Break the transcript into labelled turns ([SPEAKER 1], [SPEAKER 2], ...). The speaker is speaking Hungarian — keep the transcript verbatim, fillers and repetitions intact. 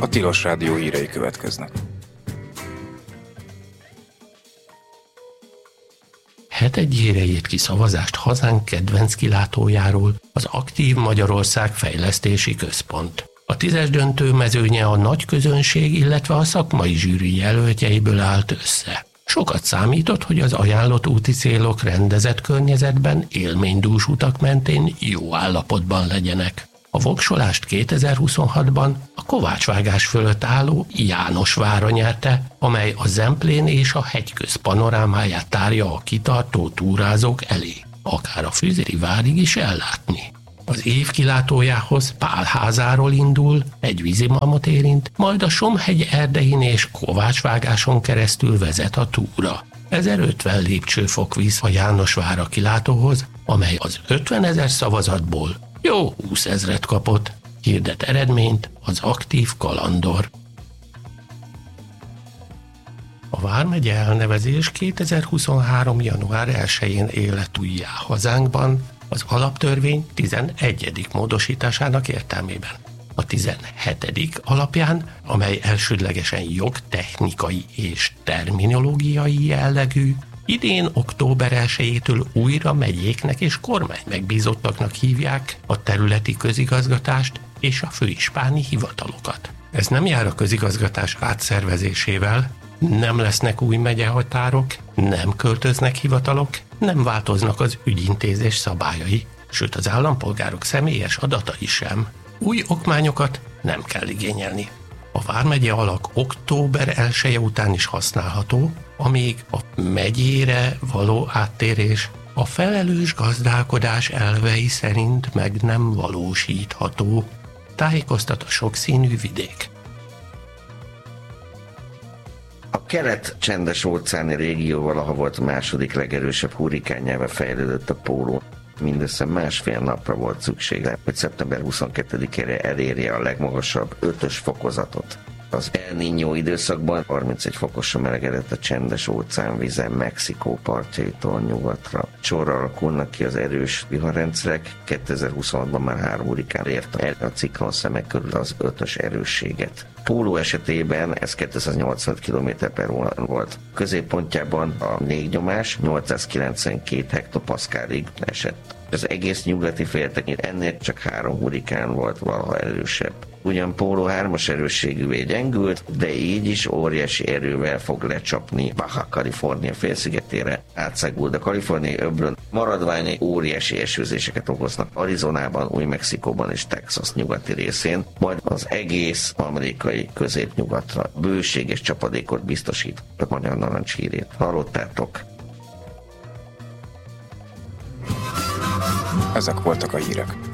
[SPEAKER 1] A Tilos Rádió hírei következnek.
[SPEAKER 2] Hetegyére írt ki szavazást hazánk kedvenc kilátójáról az Aktív Magyarország Fejlesztési Központ. A tízes döntő mezőnye a nagy közönség, illetve a szakmai zsűri jelöltjeiből állt össze. Sokat számított, hogy az ajánlott úti célok rendezett környezetben, élménydús utak mentén jó állapotban legyenek. A voksolást kétezer-huszonhatban a kovácsvágás fölött álló Jánosvára nyerte, amely a Zemplén és a hegyköz panorámáját tárja a kitartó túrázók elé, akár a Füzeri várig is ellátni. Az év kilátójához Pálházáról indul, egy vízimamot érint, majd a Somhegy erdein és Kovácsvágáson keresztül vezet a túra. ezerötven lépcsőfok visz a Jánosvára kilátóhoz, amely az ötvenezer szavazatból jó húszezret kapott, hirdet eredményt az Aktív Kalandor. A vármegye elnevezés kétezer-huszonhárom. január elsején élet újjá hazánkban, az alaptörvény tizenegyedik módosításának értelmében. A tizenhetedik alapján, amely elsődlegesen jogtechnikai és terminológiai jellegű, idén október elsejétől újra megyéknek és kormány megbízottaknak hívják a területi közigazgatást és a főispáni hivatalokat. Ez nem jár a közigazgatás átszervezésével, nem lesznek új megyehatárok, nem költöznek hivatalok, nem változnak az ügyintézés szabályai, sőt az állampolgárok személyes adatai sem. Új okmányokat nem kell igényelni. A vármegye alak október elseje után is használható, amíg a megyére való áttérés a felelős gazdálkodás elvei szerint meg nem valósítható, tájékoztat a sokszínű vidék.
[SPEAKER 3] A kelet-csendes-óceáni régió valaha volt a második legerősebb hurrikánjává fejlődött a póló. Mindössze másfél napra volt szüksége, hogy szeptember huszonkettedikére elérje a legmagasabb ötös fokozatot. Az El Niño időszakban harmincegy fokosra melegedett a csendes óceán vize Mexikó partjaitól nyugatra. Sorra alakulnak ki az erős viharrendszerek, kétezer-huszonhatban már három hurrikán érte el a ciklon szemek körül az ötös erősséget. Póló esetében ez kétszáznyolcvanöt kilométer per óra volt. Középpontjában a légnyomás nyolcszázkilencvenkét hektopaszkálig esett. Az egész nyugati féltekén ennél csak három hurrikán volt valaha erősebb. Ugyan Póló hármas erősségűvé gyengült, de így is óriási erővel fog lecsapni Baja California félszigetére, átszáguld a kaliforniai öblön, maradványai óriási esőzéseket okoznak Arizonában, Új-Mexikóban és Texas nyugati részén, majd az egész amerikai középnyugatra bőséges csapadékot biztosít. A Magyar Narancs hírét hallottátok.
[SPEAKER 1] Ezek voltak a hírek.